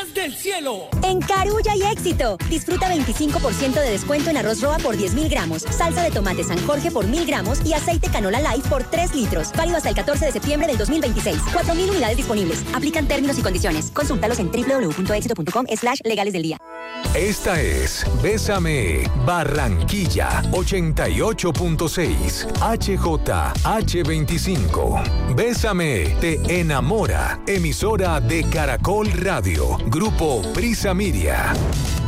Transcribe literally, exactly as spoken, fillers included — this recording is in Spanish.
del cielo. En Carulla hay éxito. Disfruta veinticinco por ciento de descuento en arroz Roa por diez mil gramos, salsa de tomate San Jorge por mil gramos y aceite Canola Light por tres litros. Válido hasta el catorce de septiembre del dos mil veintiséis. cuatro mil unidades disponibles. Aplican términos y condiciones. Consúltalos en doble u doble u doble u punto éxito punto com slash legales del día. Esta es Bésame Barranquilla ochenta y ocho punto seis H J H veinticinco. Bésame te enamora. Emisora de Caracol Radio. Grupo Prisa Miria.